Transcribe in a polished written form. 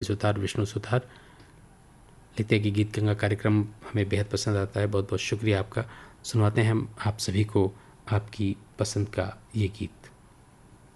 सुतार, विष्णु सुतार। लिखते हैं कि गीत गंगा कार्यक्रम हमें बेहद पसंद आता है। बहुत बहुत शुक्रिया आपका। सुनवाते हैं हम आप सभी को आपकी पसंद का ये गीत।